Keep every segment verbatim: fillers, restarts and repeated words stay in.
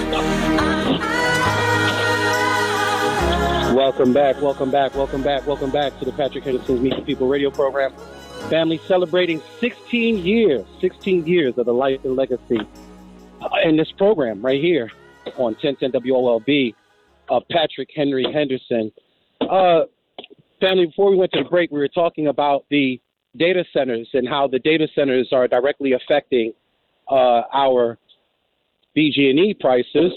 Welcome back, welcome back, welcome back, welcome back to the Patrick Henderson's Meet the People radio program. Family celebrating sixteen years, sixteen years of the life and legacy uh, in this program right here on ten ten W O L B of Patrick Henry Henderson. Uh, family, before we went to the break, we were talking about the data centers and how the data centers are directly affecting uh, our B G and E prices.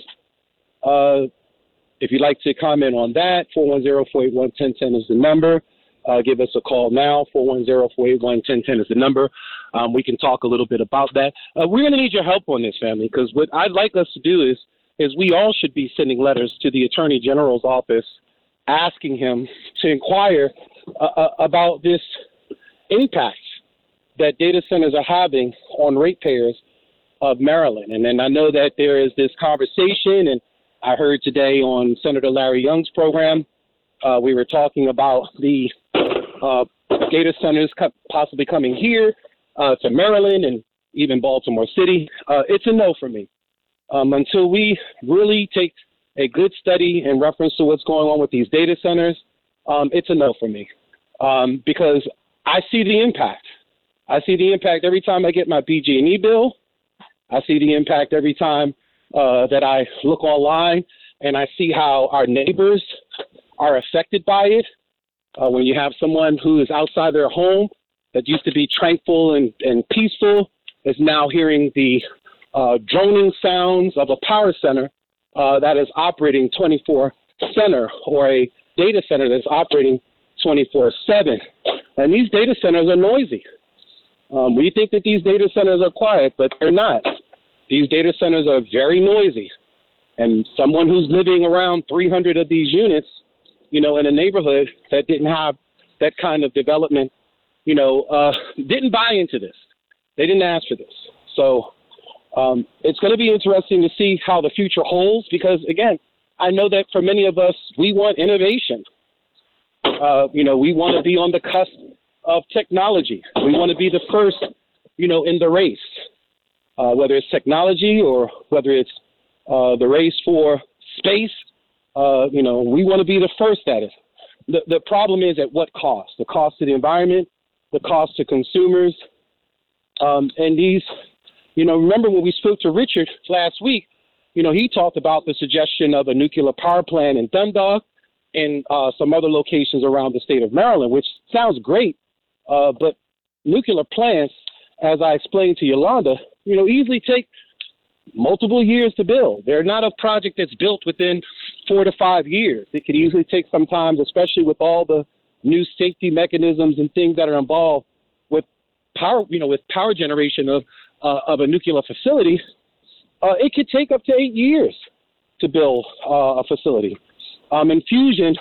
Uh, if you'd like to comment on that, four one zero, four eight one, one zero one zero is the number. Uh, give us a call now, four one zero, four eight one, one zero one zero is the number. Um, we can talk a little bit about that. Uh, we're going to need your help on this, family, because what I'd like us to do is, is we all should be sending letters to the Attorney General's office asking him to inquire uh, uh, about this impact that data centers are having on ratepayers of Maryland. And then I know that there is this conversation, and I heard today on Senator Larry Young's program, uh, we were talking about the uh, data centers co- possibly coming here uh, to Maryland and even Baltimore City. Uh, it's a no for me. Um, until we really take a good study in reference to what's going on with these data centers, um, it's a no for me. Um, because I see the impact. I see the impact every time I get my B G and E bill. I see the impact every time uh, that I look online and I see how our neighbors are affected by it. Uh, when you have someone who is outside their home that used to be tranquil and, and peaceful is now hearing the uh, droning sounds of a power center uh, that is operating twenty-four seven, or a data center that's operating twenty-four seven. And these data centers are noisy. Um, we think that these data centers are quiet, but they're not. These data centers are very noisy. And someone who's living around three hundred of these units, you know, in a neighborhood that didn't have that kind of development, you know, uh, didn't buy into this. They didn't ask for this. So um, it's going to be interesting to see how the future holds, because, again, I know that for many of us, we want innovation. Uh, you know, we want to be on the cusp of technology. We want to be the first, you know, in the race, uh, whether it's technology or whether it's uh, the race for space. Uh, you know, we want to be the first at it. The, the problem is at what cost? The cost to the environment, the cost to consumers. Um, and these, you know, remember when we spoke to Richard last week, you know, he talked about the suggestion of a nuclear power plant in Dundalk and uh, some other locations around the state of Maryland, which sounds great. Uh, but nuclear plants, as I explained to Yolanda, you know, easily take multiple years to build. They're not a project that's built within four to five years. It could easily take some time, especially with all the new safety mechanisms and things that are involved with power, you know, with power generation of uh, of a nuclear facility. Uh, it could take up to eight years to build uh, a facility. Um, in fusion,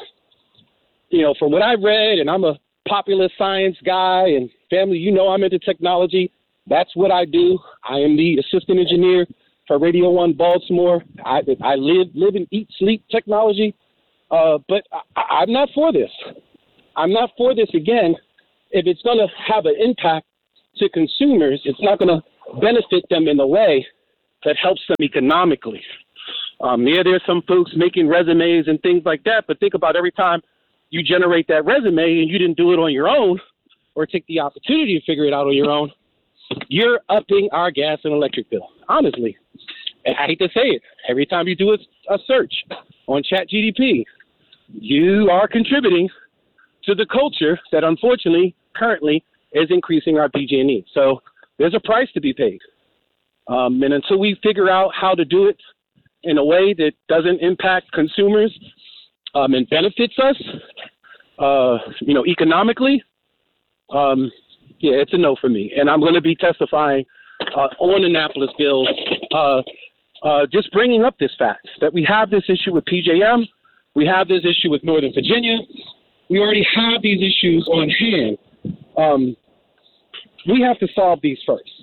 you know, from what I've read, and I'm a popular science guy, and family, you know, I'm into technology. That's what I do. I am the assistant engineer for Radio One Baltimore. I, I live, live and eat, sleep technology. Uh, but I, I'm not for this. I'm not for this. Again, if it's going to have an impact to consumers, it's not going to benefit them in a way that helps them economically. Um, yeah, there's some folks making resumes and things like that, but think about every time you generate that resume and you didn't do it on your own or take the opportunity to figure it out on your own, you're upping our gas and electric bill. Honestly, and I hate to say it, every time you do a, a search on ChatGPT, you are contributing to the culture that unfortunately currently is increasing our B G and E. So there's a price to be paid. Um, and until we figure out how to do it in a way that doesn't impact consumers um, and benefits us, uh, you know, economically, um, yeah, it's a no for me. And I'm going to be testifying uh, on Annapolis bill, uh, uh, just bringing up this fact that we have this issue with P J M. We have this issue with Northern Virginia. We already have these issues on hand. Um, we have to solve these first.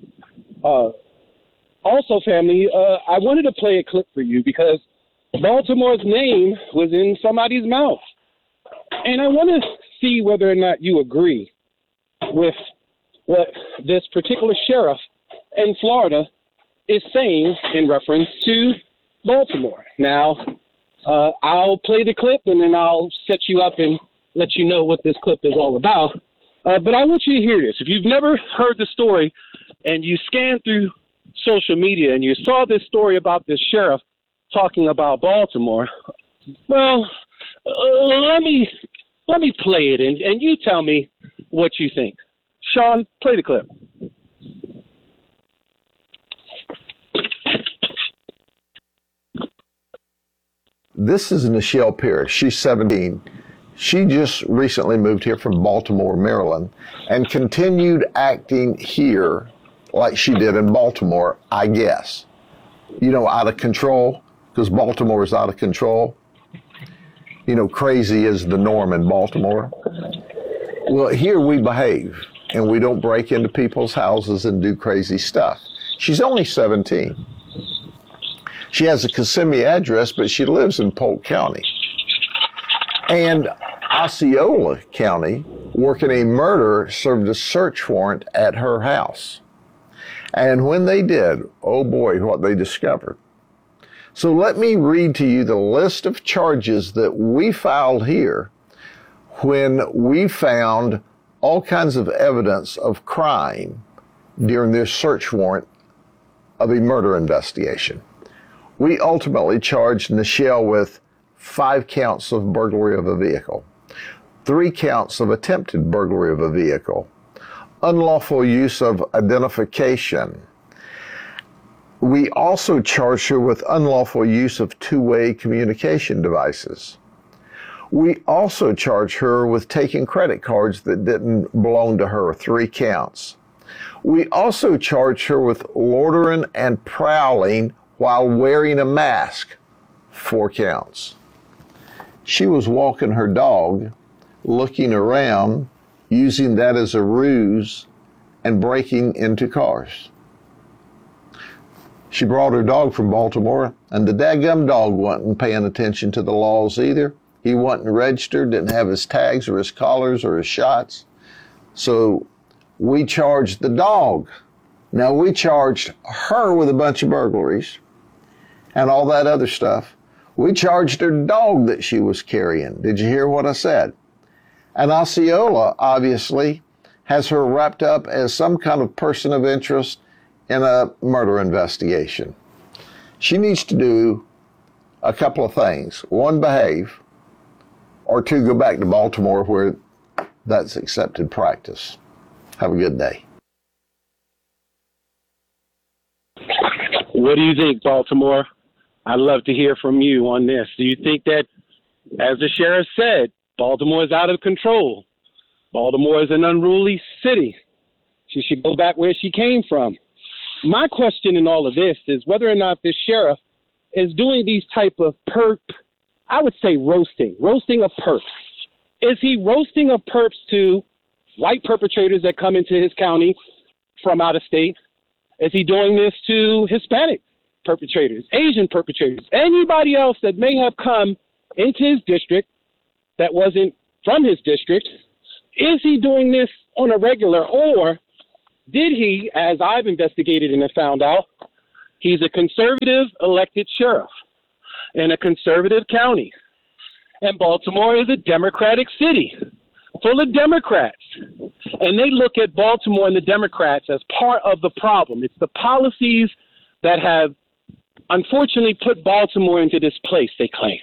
Uh, also, family, uh, I wanted to play a clip for you because Baltimore's name was in somebody's mouth. And I want to see whether or not you agree with what this particular sheriff in Florida is saying in reference to Baltimore. Now, uh, I'll play the clip and then I'll set you up and let you know what this clip is all about. Uh, but I want you to hear this. If you've never heard the story and you scan through social media and you saw this story about this sheriff talking about Baltimore, well, uh, let me let me play it and, and you tell me what you think. Sean, play the clip. This is Nichelle Pierce. She's seventeen. She just recently moved here from Baltimore, Maryland, and continued acting here like she did in Baltimore, I guess. You know, out of control, because Baltimore is out of control. You know, crazy is the norm in Baltimore. Well, here we behave, and we don't break into people's houses and do crazy stuff. She's only seventeen. She has a Kissimmee address, but she lives in Polk County. And Osceola County, working a murder, served a search warrant at her house. And when they did, oh boy, what they discovered. So let me read to you the list of charges that we filed here when we found all kinds of evidence of crime during this search warrant of a murder investigation. We ultimately charged Nichelle with five counts of burglary of a vehicle, three counts of attempted burglary of a vehicle, unlawful use of identification. We also charged her with unlawful use of two-way communication devices. We also charged her with taking credit cards that didn't belong to her, three counts. We also charged her with loitering and prowling while wearing a mask, four counts. She was walking her dog, looking around, using that as a ruse, and breaking into cars. She brought her dog from Baltimore, and the daggum dog wasn't paying attention to the laws either. He wasn't registered, didn't have his tags or his collars or his shots. So we charged the dog. Now we charged her with a bunch of burglaries and all that other stuff. We charged her dog that she was carrying. Did you hear what I said? And Osceola, obviously, has her wrapped up as some kind of person of interest in a murder investigation. She needs to do a couple of things. One, behave, or two, go back to Baltimore where that's accepted practice. Have a good day. What do you think, Baltimore? I'd love to hear from you on this. Do you think that, as the sheriff said, Baltimore is out of control? Baltimore is an unruly city. She should go back where she came from. My question in all of this is whether or not this sheriff is doing these type of perp, I would say roasting, roasting of perps. Is he roasting of perps to white perpetrators that come into his county from out of state? Is he doing this to Hispanic perpetrators, Asian perpetrators, anybody else that may have come into his district that wasn't from his district? Is he doing this on a regular, or did he, as I've investigated and have found out, he's a conservative elected sheriff in a conservative county, and Baltimore is a Democratic city full of Democrats, and they look at Baltimore and the Democrats as part of the problem. It's the policies that have unfortunately put Baltimore into this place, they claim.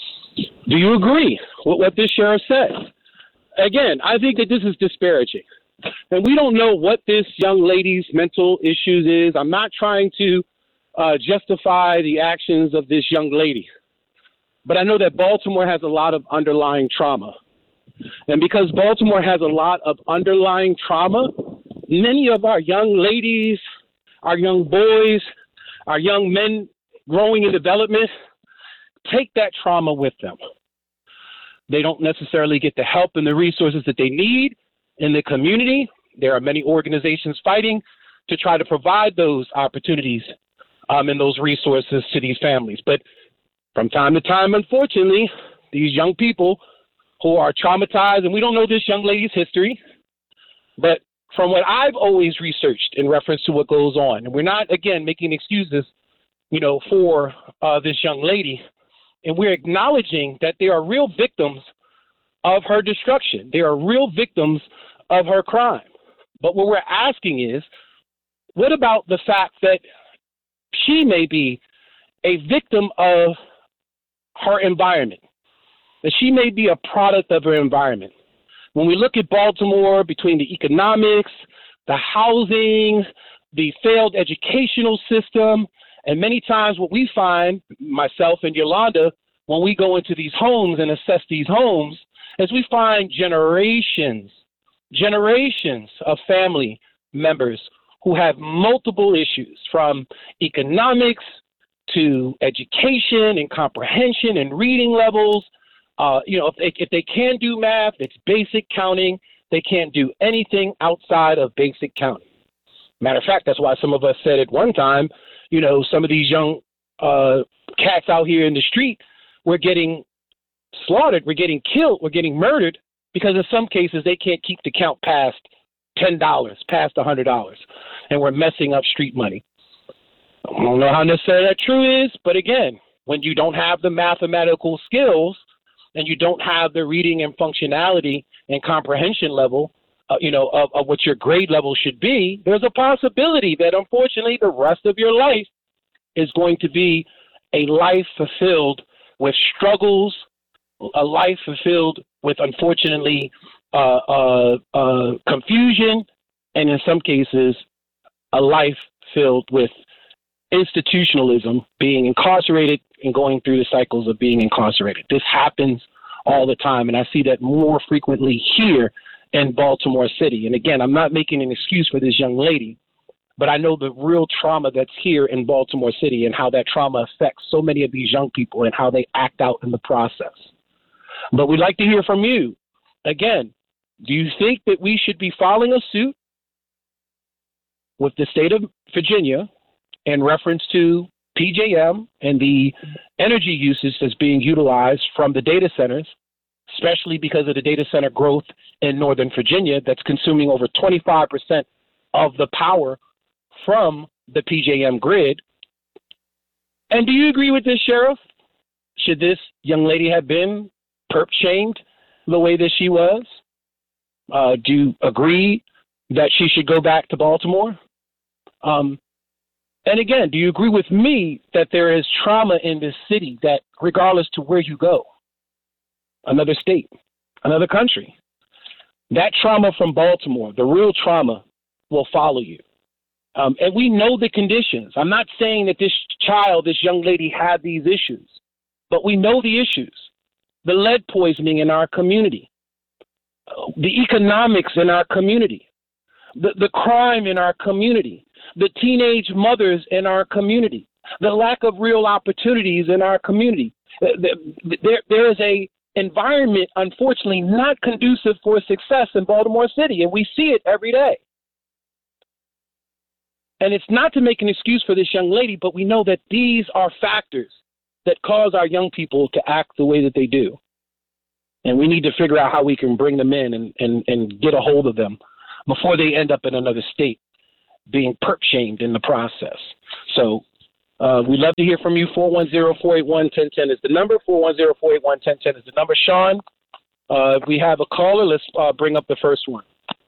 Do you agree with what this sheriff said? Again, I think that this is disparaging. And we don't know what this young lady's mental issues is. I'm not trying to uh, justify the actions of this young lady. But I know that Baltimore has a lot of underlying trauma. And because Baltimore has a lot of underlying trauma, many of our young ladies, our young boys, our young men growing in development take that trauma with them. They don't necessarily get the help and the resources that they need in the community. There are many organizations fighting to try to provide those opportunities um, and those resources to these families. But from time to time, unfortunately, these young people who are traumatized, and we don't know this young lady's history, but from what I've always researched in reference to what goes on, and we're not, again, making excuses you know, for uh, this young lady. And we're acknowledging that there are real victims of her destruction. There are real victims of her crime. But what we're asking is, what about the fact that she may be a victim of her environment, that she may be a product of her environment? When we look at Baltimore, between the economics, the housing, the failed educational system, and many times what we find, myself and Yolanda, when we go into these homes and assess these homes, is we find generations, generations of family members who have multiple issues, from economics to education and comprehension and reading levels. Uh, you know, if they, if they can do math, it's basic counting. They can't do anything outside of basic counting. Matter of fact, that's why some of us said at one time, you know, some of these young uh, cats out here in the street, we're getting slaughtered, we're getting killed, we're getting murdered, because in some cases they can't keep the count past ten dollars, past one hundred dollars, and we're messing up street money. I don't know how necessary that true is, but again, when you don't have the mathematical skills and you don't have the reading and functionality and comprehension level, uh, you know, of, of what your grade level should be, there's a possibility that unfortunately the rest of your life is going to be a life fulfilled with struggles, a life fulfilled with, unfortunately, uh, uh, uh, confusion, and in some cases, a life filled with institutionalism, being incarcerated and going through the cycles of being incarcerated. This happens all the time, and I see that more frequently here in Baltimore City. And again, I'm not making an excuse for this young lady, but I know the real trauma that's here in Baltimore City and how that trauma affects so many of these young people and how they act out in the process. But we'd like to hear from you. Again, do you think that we should be filing a suit with the state of Virginia in reference to P J M and the energy usage that's being utilized from the data centers, especially because of the data center growth in Northern Virginia that's consuming over twenty-five percent of the power from the P J M grid? And do you agree with this, Sheriff? Should this young lady have been perp shamed the way that she was? Uh, do you agree that she should go back to Baltimore? Um, and again, do you agree with me that there is trauma in this city that regardless to where you go, another state, another country, that trauma from Baltimore, the real trauma, will follow you? Um, and we know the conditions. I'm not saying that this child, this young lady had these issues, but we know the issues. The lead poisoning in our community, the economics in our community, the, the crime in our community, the teenage mothers in our community, the lack of real opportunities in our community. There, there is a environment, unfortunately, not conducive for success in Baltimore City, and we see it every day. And it's not to make an excuse for this young lady, but we know that these are factors that cause our young people to act the way that they do. And we need to figure out how we can bring them in and, and, and get a hold of them before they end up in another state being perp shamed in the process. So uh, we'd love to hear from you. four one zero, four eight one, one zero one zero is the number. four one zero, four eight one, one zero one zero is the number. Sean, uh, if we have a caller, let's uh, bring up the first one.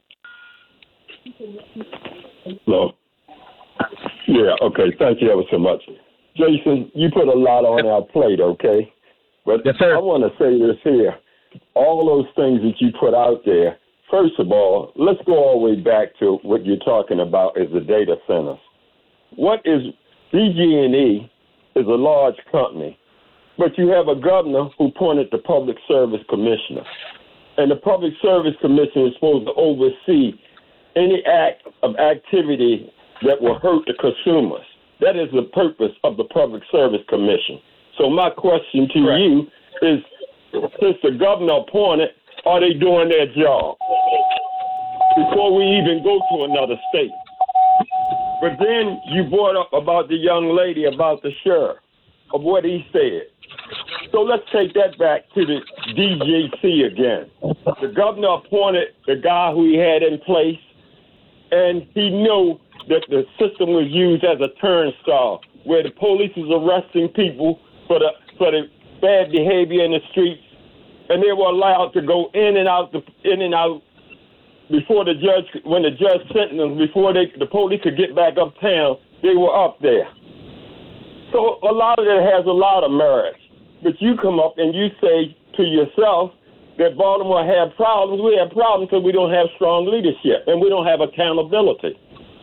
Hello. Yeah, okay. Thank you ever so much. Jason, you put a lot on our plate, okay? But yes, sir. I want to say this here. All those things that you put out there, first of all, let's go all the way back to what you're talking about is the data centers. What is B G and E is a large company, but you have a governor who appointed the Public Service Commissioner. And the Public Service Commissioner is supposed to oversee any act of activity that will hurt the consumers. That is the purpose of the Public Service Commission. So my question to Correct. you is, since the governor appointed, are they doing their job before we even go to another state? But then you brought up about the young lady, about the sheriff, of what he said. So let's take that back to the D J C again. The governor appointed the guy who he had in place, and he knew that the system was used as a turnstile where the police is arresting people for the for the bad behavior in the streets, and they were allowed to go in and out the in and out before the judge when the judge sentenced them, before they the police could get back uptown, they were up there. So a lot of that has a lot of merit. But you come up and you say to yourself that Baltimore had problems. We have problems because we don't have strong leadership and we don't have accountability.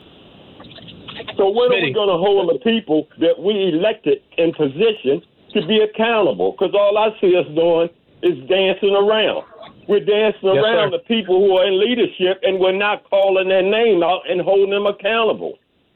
So when are we going to hold the people that we elected in position to be accountable? Because all I see us doing is dancing around. We're dancing yes, around sir. the people who are in leadership, and we're not calling their name out and holding them accountable.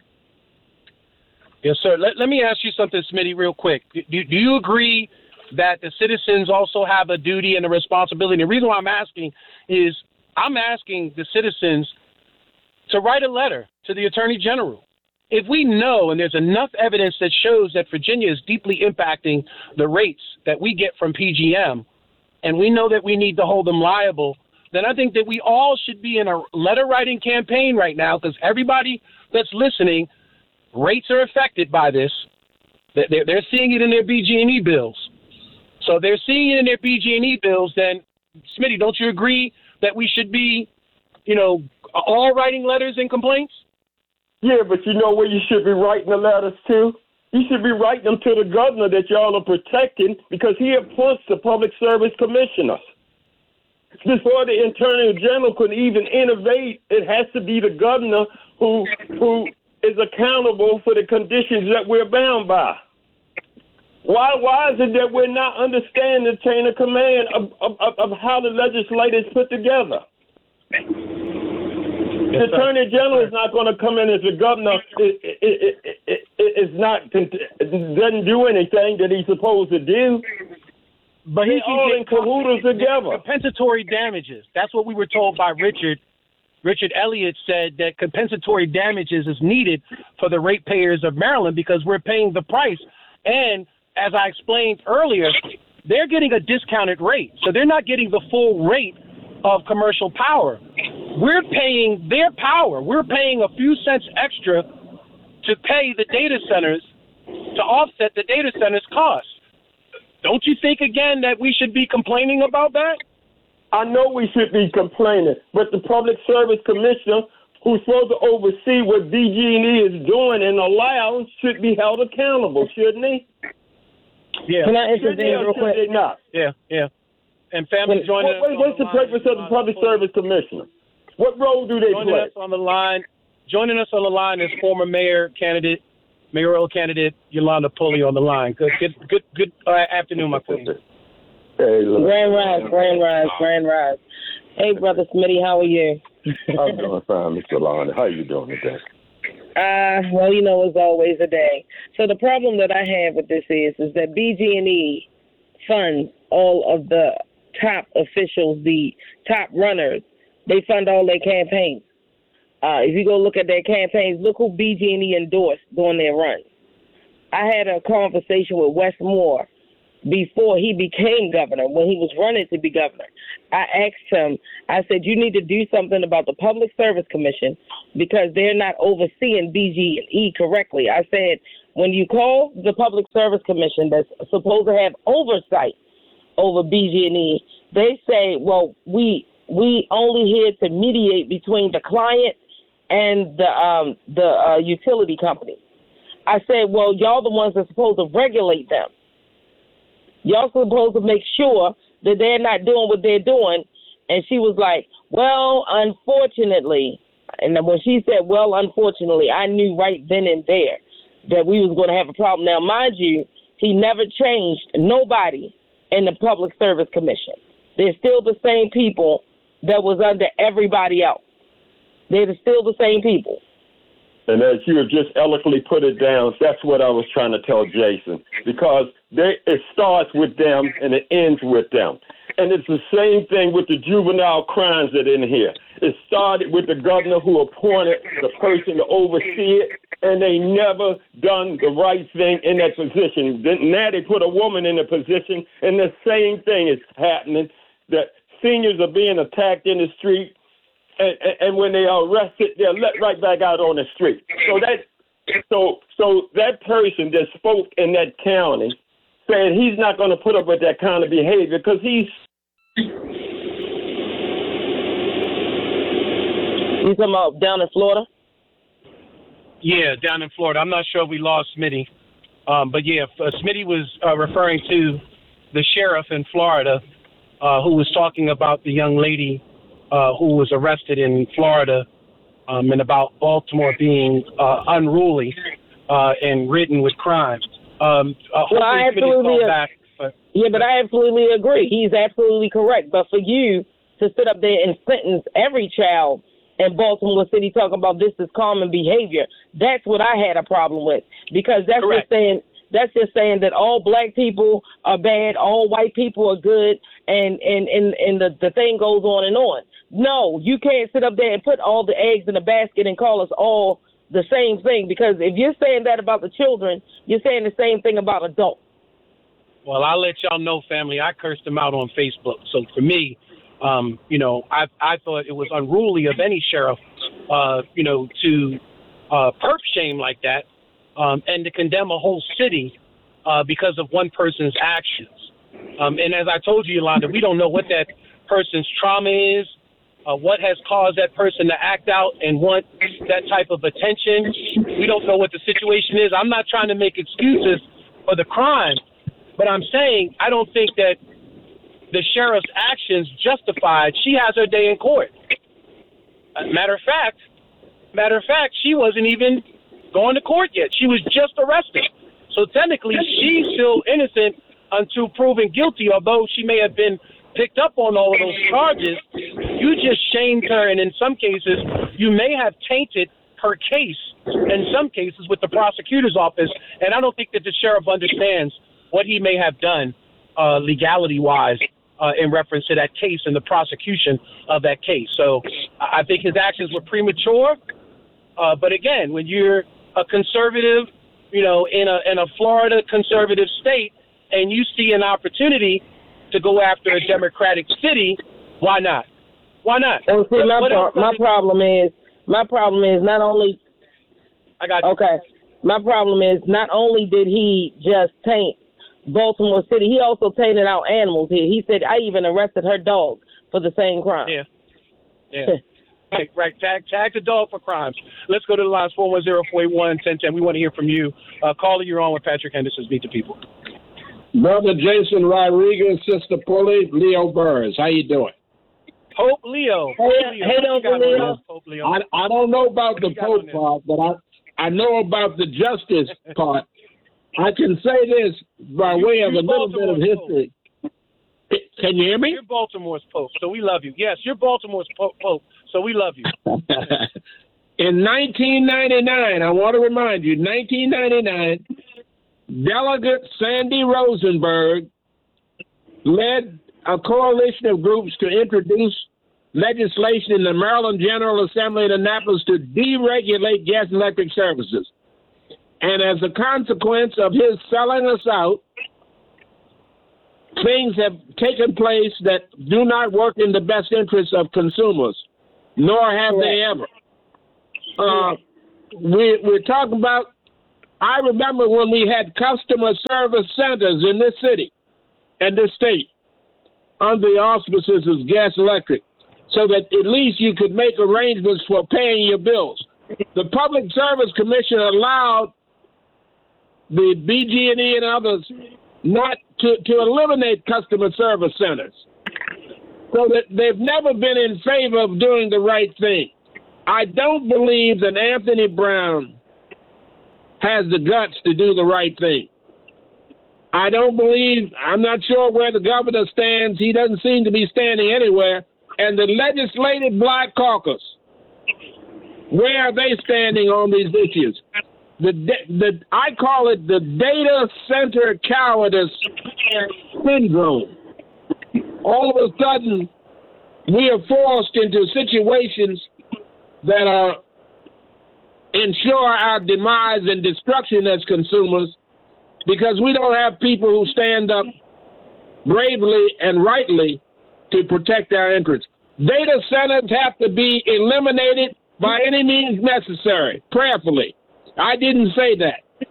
Yes, sir. Let, let me ask you something, Smitty, real quick. Do, do you agree that the citizens also have a duty and a responsibility? And the reason why I'm asking is I'm asking the citizens to write a letter to the Attorney General. If we know, and there's enough evidence that shows that Virginia is deeply impacting the rates that we get from P G M, and we know that we need to hold them liable, then I think that we all should be in a letter-writing campaign right now, because everybody that's listening, rates are affected by this. They're, they're seeing it in their B G and E bills. So they're seeing it in their B G and E bills. Then, Smitty, don't you agree that we should be, you know, all writing letters and complaints? Yeah, but you know where you should be writing the letters to? You should be writing them to the governor that y'all are protecting, because he appoints the public service commissioners. Before the Attorney General could even innovate, it has to be the governor who who is accountable for the conditions that we're bound by. Why why is it that we're not understanding the chain of command of, of, of how the legislature is put together? The Attorney General is not going to come in as the governor. It, it, it, it, it, it's not doesn't do anything that he's supposed to do. But he's all in cahoots together. Compensatory damages. That's what we were told by Richard. Richard Elliott said that compensatory damages is needed for the ratepayers of Maryland because we're paying the price. And as I explained earlier, they're getting a discounted rate. So they're not getting the full rate of commercial power. We're paying their power. We're paying a few cents extra to pay the data centers to offset the data centers' costs. Don't you think, again, that we should be complaining about that? I know we should be complaining, but the Public Service Commissioner, who's supposed to oversee what B G and E is doing and allowing, should be held accountable, shouldn't he? Yeah. Can I intervene real quick? They not? Yeah, yeah. And family what, joining what, us. What's the purpose of the Public Service Commissioner? What role do they joining play? Us on the line, joining us on the line is former mayor candidate, mayoral candidate Yolanda Pulley on the line. Good, good, good, good uh, afternoon, my queen. Hey, grand rise, grand rise, grand rise. Hey, Brother Smitty, how are you? I'm doing fine, Mister Yolanda. How you doing today? Uh, well, you know, it's always a day. So the problem that I have with this is, is that B G and E funds all of the top officials, the top runners. They fund all their campaigns. Uh, if you go look at their campaigns, look who B G and E endorsed during their runs. I had a conversation with Wes Moore before he became governor, when he was running to be governor. I asked him, I said, you need to do something about the Public Service Commission because they're not overseeing B G and E correctly. I said, when you call the Public Service Commission that's supposed to have oversight over B G and E, they say, well, we we only here to mediate between the client and the um, the uh, utility company. I said, well, y'all the ones that are supposed to regulate them. Y'all supposed to make sure that they're not doing what they're doing. And she was like, well, unfortunately. And when she said, well, unfortunately, I knew right then and there that we was going to have a problem. Now, mind you, he never changed nobody in the Public Service Commission. They're still the same people that was under everybody else. They're still the same people. And as you have just eloquently put it down, that's what I was trying to tell Jason, because they, it starts with them and it ends with them. And it's the same thing with the juvenile crimes that are in here. It started with the governor who appointed the person to oversee it, and they never done the right thing in that position. Then now they put a woman in a position, and the same thing is happening, that seniors are being attacked in the street. And, and when they are arrested, they're let right back out on the street. So that, so, so So that person that spoke in that county said he's not going to put up with that kind of behavior because he's. You talking about down in Florida? Yeah, down in Florida. I'm not sure if we lost Smitty. Um, but, yeah, uh, Smitty was uh, referring to the sheriff in Florida uh, who was talking about the young lady uh, who was arrested in Florida um, and about Baltimore being uh, unruly uh, and ridden with crime. Um, uh, well, I absolutely back, but, yeah, but I absolutely agree. He's absolutely correct. But for you to sit up there and sentence every child in Baltimore City talking about this is common behavior, that's what I had a problem with, because that's Correct. just saying that's just saying that all black people are bad, all white people are good, and and and, and the, the thing goes on and on. No, you can't sit up there and put all the eggs in a basket and call us all the same thing, because if you're saying that about the children, you're saying the same thing about adults. Well, I'll let y'all know, family, I cursed them out on Facebook. So for me, Um, you know, I I thought it was unruly of any sheriff, uh, you know, to uh, perp shame like that um, and to condemn a whole city uh, because of one person's actions. Um, and as I told you, Yolanda, we don't know what that person's trauma is, uh, what has caused that person to act out and want that type of attention. We don't know what the situation is. I'm not trying to make excuses for the crime, but I'm saying I don't think that the sheriff's actions justified. She has her day in court. Uh, matter of fact, matter of fact, she wasn't even going to court yet. She was just arrested. So technically, she's still innocent until proven guilty, although she may have been picked up on all of those charges. You just shamed her, and in some cases, you may have tainted her case, in some cases, with the prosecutor's office. And I don't think that the sheriff understands what he may have done uh, legality-wise uh, in reference to that case and the prosecution of that case. So I think his actions were premature. Uh, but again, when you're a conservative, you know, in a in a Florida conservative state, and you see an opportunity to go after a Democratic city, why not? Why not? And see, my, pro- my problem is, my problem is not only. I got you. Okay. My problem is not only did he just taint Baltimore City, he also tainted our animals here. He said, I even arrested her dog for the same crime. Yeah. Yeah. Right, right. Tag, tag the dog for crimes. Let's go to the lines four one zero, four eight one, one zero one zero. We want to hear from you. Uh, caller, you're on with Patrick Henderson's Meet the People. Brother Jason Rodriguez, Sister Pulley, Leo Burrs. How you doing? Pope Leo. Hey, Leo. hey, Uncle Leo. Pope Leo. I, I don't know about the Pope part, but I, I know about the justice part. I can say this by way of a little bit of history. Can you hear me? You're Baltimore's Pope, so we love you. Yes, you're Baltimore's Pope, Pope so we love you. In nineteen ninety-nine, I want to remind you, nineteen ninety-nine, Delegate Sandy Rosenberg led a coalition of groups to introduce legislation in the Maryland General Assembly in Annapolis to deregulate gas and electric services. And as a consequence of his selling us out, things have taken place that do not work in the best interests of consumers, nor have they ever. Uh, we, we're talking about, I remember when we had customer service centers in this city and this state under the auspices of gas electric, so that at least you could make arrangements for paying your bills. The Public Service Commission allowed the B G and E and others not to, to eliminate customer service centers. So that they've never been in favor of doing the right thing. I don't believe that Anthony Brown has the guts to do the right thing. I don't believe, I'm not sure where the governor stands. He doesn't seem to be standing anywhere. And the Legislative Black Caucus, where are they standing on these issues? The, the I call it the data center cowardice syndrome. All of a sudden, we are forced into situations that are ensure our demise and destruction as consumers, because we don't have people who stand up bravely and rightly to protect our interests. Data centers have to be eliminated by any means necessary, prayerfully. I didn't say that.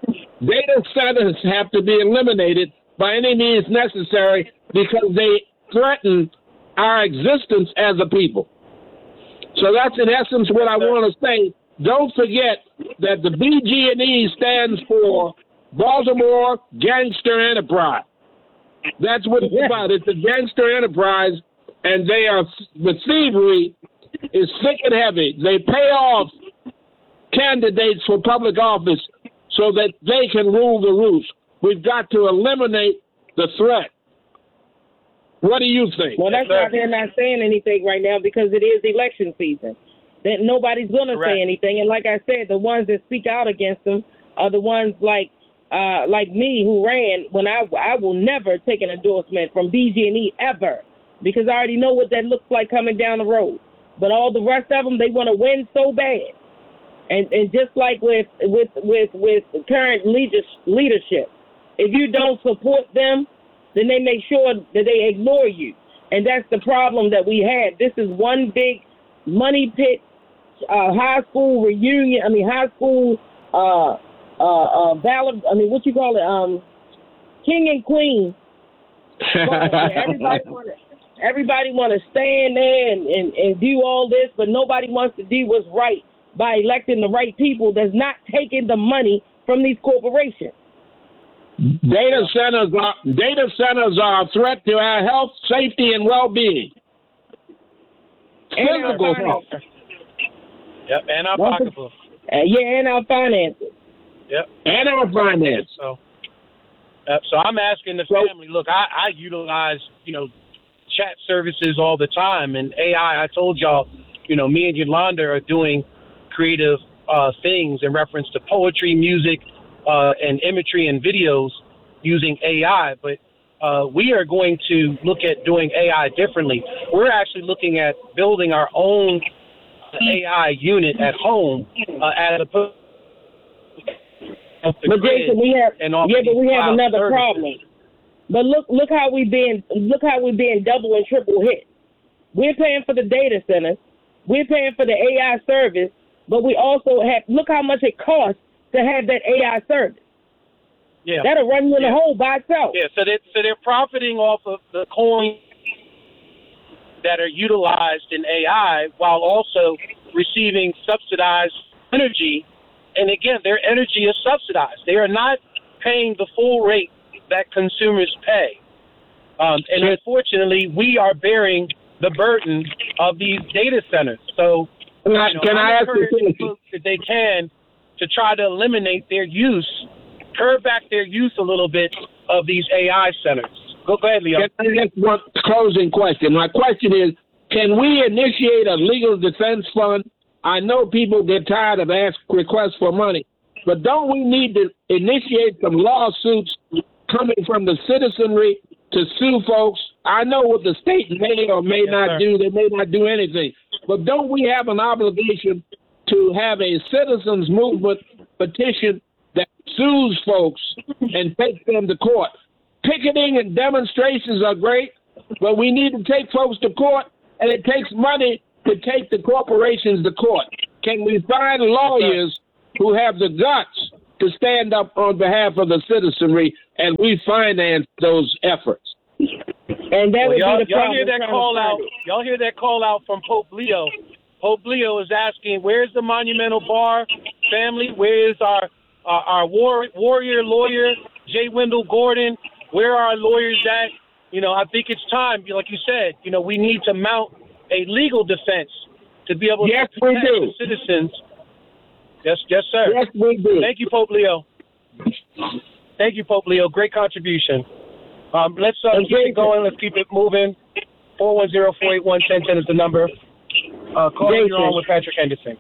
data centers have to be eliminated by any means necessary because they threaten our existence as a people. So that's in essence what I want to say. Don't forget that the B G and E stands for Baltimore Gangster Enterprise. That's what it's about. It's a gangster enterprise, and they are, the thievery is thick and heavy. They pay off candidates for public office so that they can rule the roost. We've got to eliminate the threat. What do you think? Well, that's why they're not saying anything right now, because it is election season. That nobody's going to say anything. And like I said, the ones that speak out against them are the ones like uh, like me who ran when I I will never take an endorsement from B G and E ever, because I already know what that looks like coming down the road. But all the rest of them, they want to win so bad. And and just like with with with with current leadership, if you don't support them, then they make sure that they ignore you. And that's the problem that we had. This is one big money pit, uh, high school reunion. I mean, high school uh, uh, uh, ballot. I mean, what you call it? Um, king and queen. everybody want to everybody want to stand there and, and, and do all this, but nobody wants to do what's right by electing the right people that's not taking the money from these corporations. Data centers are data centers are a threat to our health, safety, and well-being. Physical health. Yep, and our pocketbook. Uh, yeah, and our finances. Yep, and our finances. So, uh, so I'm asking the family. Look, I, I utilize you know chat services all the time, and A I. I told y'all, you know, me and Yolanda are doing creative uh, things in reference to poetry, music. Uh, and imagery and videos using A I, but uh, we are going to look at doing A I differently. We're actually looking at building our own A I unit at home uh, as opposed to but Jason, we have and yeah, but we have another services. problem. But look, look how we being look how we being double and triple hit. We're paying for the data centers, we're paying for the A I service, but we also have look how much it costs to have that A I service. Yeah. That'll run you in yeah. the hole by itself. Yeah, so, they, so they're profiting off of the coins that are utilized in A I while also receiving subsidized energy. And again, their energy is subsidized. They are not paying the full rate that consumers pay. Um, and unfortunately, we are bearing the burden of these data centers. So can I, you know, can I ask you people that they can to try to eliminate their use, curb back their use a little bit of these A I centers. Go, go ahead, Leo. Can I ask one closing question? My question is, can we initiate a legal defense fund? I know people get tired of asking requests for money, but don't we need to initiate some lawsuits coming from the citizenry to sue folks? I know what the state may or may yes, not sir. do. They may not do anything. But don't we have an obligation to have a citizens movement petition that sues folks and takes them to court? Picketing and demonstrations are great, but we need to take folks to court, and it takes money to take the corporations to court. Can we find lawyers who have the guts to stand up on behalf of the citizenry, and we finance those efforts? And that well, would y'all, be the y'all hear that call out. It. Y'all hear that call out from Pope Leo. Pope Leo is asking, where's the Monumental Bar family? Where's our our, our war, warrior lawyer, J. Wendell Gordon? Where are our lawyers at? You know, I think it's time, like you said, you know, we need to mount a legal defense to be able yes, to protect we do. the citizens. Yes, yes, sir. Yes, we do. Thank you, Pope Leo. Thank you, Pope Leo. Great contribution. Um, let's uh, keep it going. Let's keep it moving. four one zero, four eight one, one zero one zero is the number. Uh, call you're on with Patrick Henderson.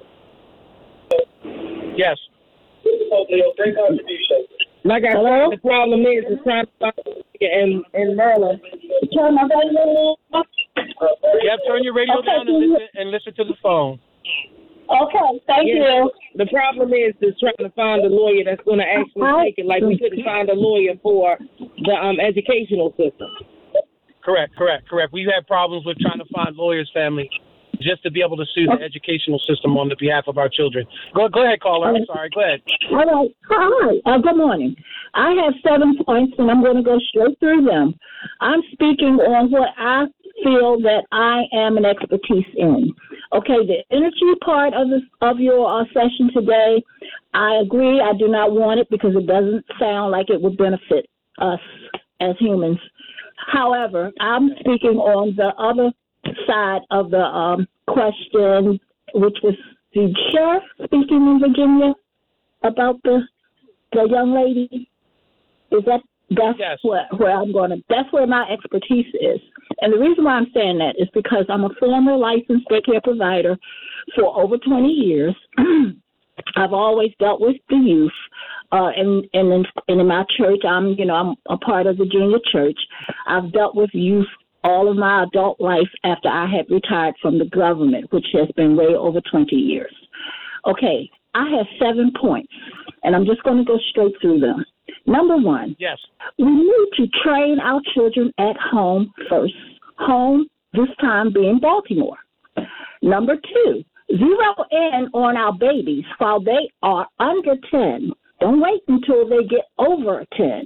Yes. Great contribution. Like I Hello? said, the problem is it's trying to find in in Maryland. Turn my radio on. Yeah, turn your radio okay, down and listen, and listen to the phone. Okay, thank yeah. you. The problem is is trying to find a lawyer that's going to actually take it. Like we couldn't find a lawyer for the um educational system. Correct, correct, correct. We've had problems with trying to find lawyers, family. just to be able to sue the educational system on the behalf of our children. Go, go ahead, caller. I'm sorry. Go ahead. All right. Hi. Uh, good morning. I have seven points, and I'm going to go straight through them. I'm speaking on what I feel that I am an expertise in. Okay, the energy part of this of your uh, session today, I agree. I do not want it because it doesn't sound like it would benefit us as humans. However, I'm speaking on the other side of the um, question, which was the sheriff speaking in Virginia about the the young lady. Is that that's yes. where where I'm going to? That's where my expertise is. And the reason why I'm saying that is because I'm a former licensed daycare provider for over twenty years. I've always dealt with the youth, uh, and, and, in, and in my church, I'm, you know, I'm a part of the Virginia church. I've dealt with youth all of my adult life after I had retired from the government, which has been way over twenty years. Okay, I have seven points, and I'm just going to go straight through them. Number one, yes, we need to train our children at home first. Home, this time being Baltimore. Number two, zero in on our babies while they are under ten. Don't wait until they get over ten.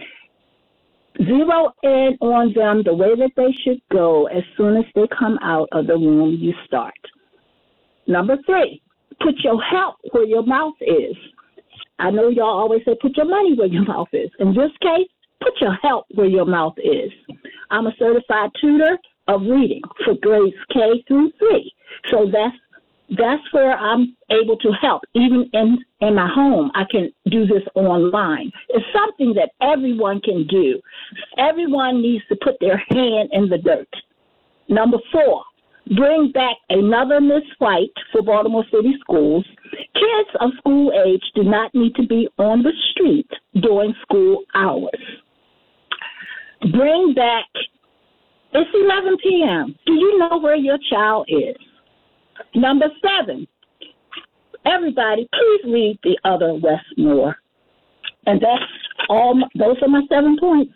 Zero in on them the way that they should go as soon as they come out of the womb, you start. Number three, put your help where your mouth is. I know y'all always say put your money where your mouth is. In this case, put your help where your mouth is. I'm a certified tutor of reading for grades K through three. So that's that's where I'm able to help. Even in, in my home, I can do this online. It's something that everyone can do. Everyone needs to put their hand in the dirt. Number four, bring back another Miss White for Baltimore City schools. Kids of school age do not need to be on the street during school hours. Bring back, it's eleven p.m. Do you know where your child is? Number seven, everybody, please read The Other Westmore. And that's all, my, those are my seven points.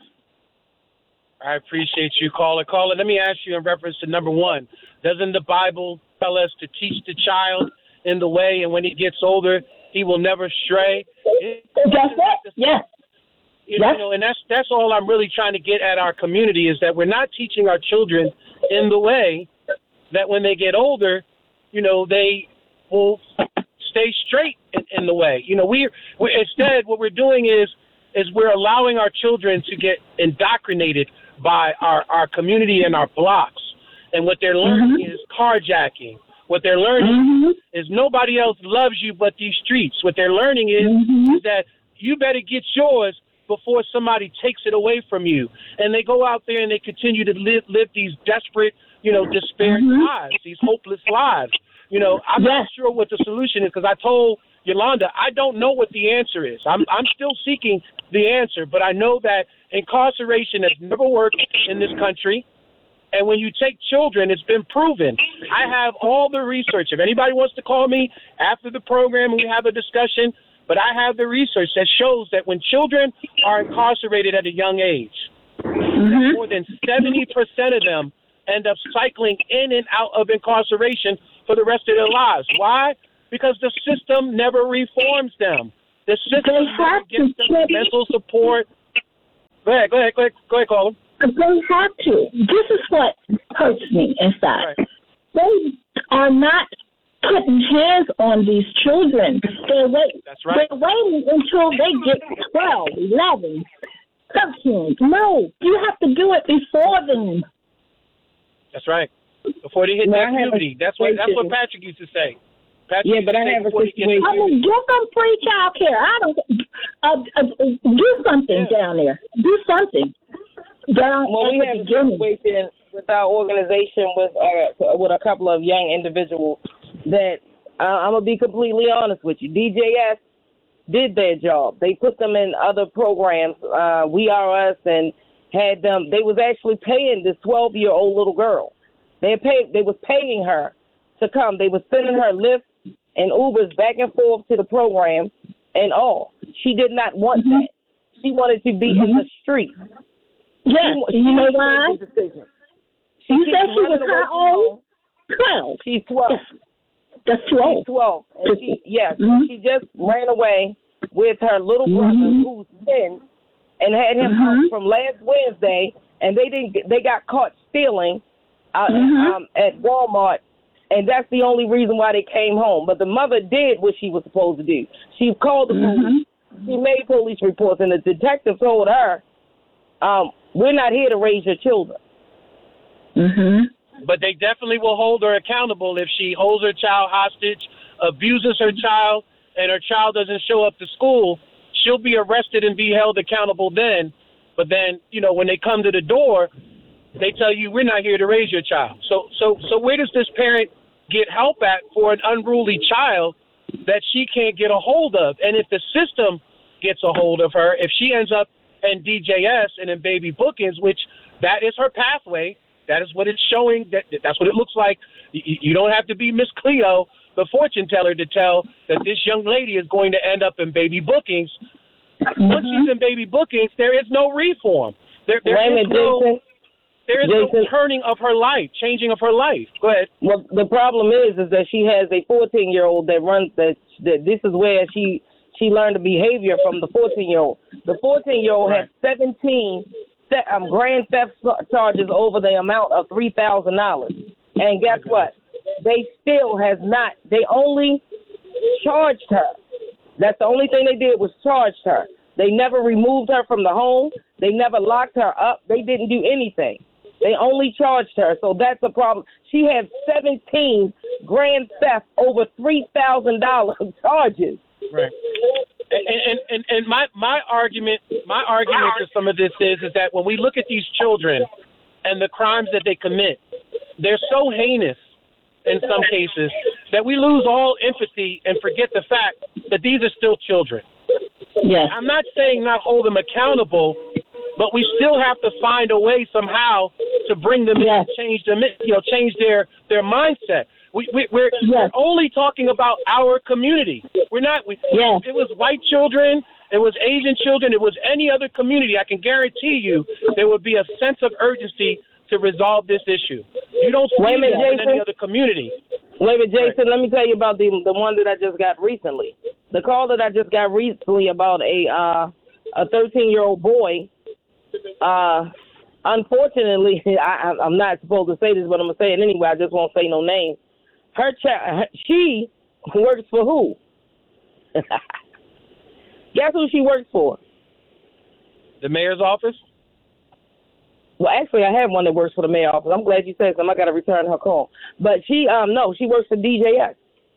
I appreciate you, caller. Caller, let me ask you in reference to number one. Doesn't the Bible tell us to teach the child in the way, and when he gets older, he will never stray? That's it, yes. You yes. know, and that's that's all I'm really trying to get at our community is that we're not teaching our children in the way that when they get older, you know, they will stay straight in, in the way. You know, we we instead what we're doing is is we're allowing our children to get indoctrinated by our, our community and our blocks. And what they're learning mm-hmm. is carjacking. What they're learning mm-hmm. is nobody else loves you but these streets. What they're learning is, mm-hmm. is that you better get yours before somebody takes it away from you. And they go out there and they continue to live live these desperate, you know, despairing mm-hmm. lives, these hopeless lives. You know, I'm yes. not sure what the solution is because I told Yolanda, I don't know what the answer is. I'm I'm still seeking the answer, but I know that incarceration has never worked in this country. And when you take children, it's been proven. I have all the research. If anybody wants to call me after the program and we have a discussion, but I have the research that shows that when children are incarcerated at a young age, mm-hmm. that more than seventy percent of them end up cycling in and out of incarceration for the rest of their lives. Why? Because the system never reforms them. The system never gives them mental support. Go ahead, go ahead, go ahead, go ahead, call them. They have to. This is what hurts me inside. Right. They are not putting hands on these children. They're, wait, That's right. they're waiting until they get twelve, eleven, thirteen. No, you have to do it before then. That's right. Before they hit well, that puberty. That's what that's what Patrick used to say. Patrick yeah, but I have a situation. I mean, give them free child care. I don't. Uh, uh, do something yeah. down there. Do something. Down well, we have a situation with our organization with uh, with a couple of young individuals that uh, I'm gonna be completely honest with you. D J S did their job. They put them in other programs. Uh, We Are Us and had them. They was actually paying this twelve year old little girl. They paid. They was paying her to come. They was sending her Lyft and Ubers back and forth to the program and all. She did not want mm-hmm. that. She wanted to be mm-hmm. in the street. Yes, she, you she know why? She you said she was how old? twelve. She's twelve. That's twelve. She's twelve. And she, yes, Mhm. she just ran away with her little brother, Mhm. who's ten, and had him Mhm. out from last Wednesday. And they didn't. Get, they got caught stealing uh, Mhm. um, at Walmart, and that's the only reason why they came home. But the mother did what she was supposed to do. She called the Mhm. police. She made police reports, and the detective told her, um, "We're not here to raise your children." Mhm. But they definitely will hold her accountable if she holds her child hostage, abuses her child, and her child doesn't show up to school. She'll be arrested and be held accountable then. But then, you know, when they come to the door, they tell you, we're not here to raise your child. So, so, so where does this parent get help at for an unruly child that she can't get a hold of? And if the system gets a hold of her, if she ends up in D J S and in baby bookings, which that is her pathway, that is what it's showing. That that's what it looks like. You, you don't have to be Miss Cleo, the fortune teller, to tell that this young lady is going to end up in baby bookings. Mm-hmm. Once she's in baby bookings, there is no reform. There, there Wait a is minute, no, Jason. there is Jason. no turning of her life, changing of her life. Go ahead. Well, the problem is, is that she has a fourteen-year-old that runs that. That this is where she she learned the behavior from the fourteen-year-old. The fourteen-year-old Right. has seventeen th- um, grand theft charges over the amount of three thousand dollars. And guess what? They still has not. They only charged her. That's the only thing they did was charged her. They never removed her from the home. They never locked her up. They didn't do anything. They only charged her. So that's the problem. She has seventeen grand theft over three thousand dollars charges. Right. And, and and and my my argument my argument to some of this is is that when we look at these children and the crimes that they commit, they're so heinous in some cases that we lose all empathy and forget the fact that these are still children. Yes. I'm not saying not hold them accountable, but we still have to find a way somehow to bring them Yes. in, change them, you know, change their their mindset. We, we, we're, Yes. we're only talking about our community. We're not. We, Yes. It was white children. It was Asian children. It was any other community. I can guarantee you there would be a sense of urgency to resolve this issue. You don't see Wait a minute, that in Jason. any other community. Wait a minute, Jason, let me tell you about the the one that I just got recently. The call that I just got recently about a uh, a thirteen-year-old boy. Uh, unfortunately, I, I'm not supposed to say this, but I'm gonna say it anyway. I just won't say no name. Her child, she works for who? Guess who she works for? The mayor's office. Well, actually, I have one that works for the mayor's office. I'm glad you said something. I got to return her call. But she, um, no, she works for D J S.